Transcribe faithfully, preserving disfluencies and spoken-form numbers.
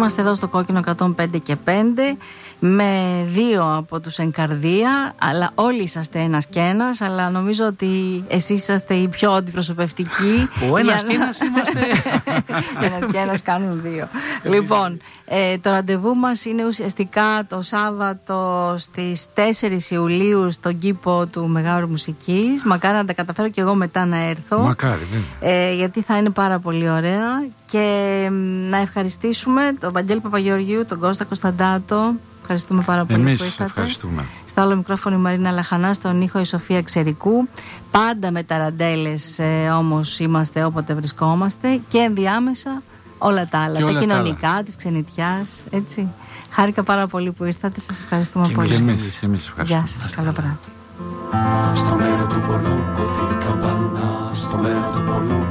Είμαστε εδώ στο Κόκκινο εκατόν πέντε και πέντε με δύο από τους Ενκαρδία, αλλά όλοι είσαστε ένας και ένας, αλλά νομίζω ότι εσείς είσαστε οι πιο αντιπροσωπευτικοί. Ο ένας και ένας είμαστε. Ένας και ένας κάνουν δύο. Λοιπόν, ε, το ραντεβού μας είναι ουσιαστικά το Σάββατο στις τέσσερις Ιουλίου στον κήπο του Μεγάρου Μουσικής. Μακάρι να τα καταφέρω και εγώ μετά να έρθω. Μακάρι, ε, γιατί θα είναι πάρα πολύ ωραία. Και να ευχαριστήσουμε τον Βαγγέλη Παπαγεωργίου, τον Κώστα Κωνσταντάτο. Ευχαριστούμε πάρα πολύ. Εμείς που ήρθατε. ευχαριστούμε. Στο άλλο μικρόφωνο η Μαρίνα Λαχανά, στον ήχο η Σοφία Ξερικού. Πάντα με ταραντέλες ε, όμως είμαστε όποτε βρισκόμαστε. Και ενδιάμεσα όλα τα άλλα. Και τα όλα κοινωνικά, τα άλλα. της ξενιτιάς. Έτσι. Χάρηκα πάρα πολύ που ήρθατε. Σας ευχαριστούμε Και πολύ. Και εμείς, εμείς ευχαριστούμε. Γεια σας. Καλό βράδυ. Στο μέρο του πονού, κοντή καμπάνα. Στο μέρο του πονού,